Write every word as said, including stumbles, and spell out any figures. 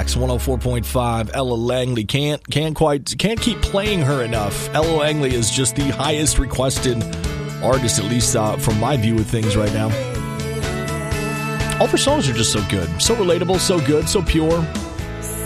X one oh four point five. Ella Langley can't can't quite can't keep playing her enough. Ella Langley is just the highest requested artist, at least uh, from my view of things right now. All of her songs are just so good, so relatable, so good, so pure.